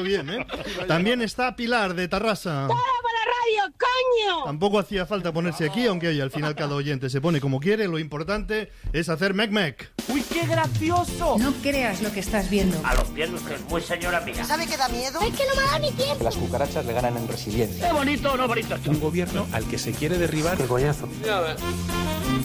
bien, ¿eh? También está Pilar de Tarrasa. ¡Todo por la radio, coño! Tampoco hacía falta ponerse aquí, aunque oye, al final cada oyente se pone como quiere. Lo importante es hacer mec-mec. ¡Uy, qué gracioso! No creas lo que estás viendo. A los pies usted, muy señora mía. ¿Sabe que da miedo? Es que no me ha dado ni tiempo. Las cucarachas le ganan en resiliencia. ¿Qué bonito o no bonito? Un gobierno al que se quiere derribar. ¡Qué coñazo! Ya ves.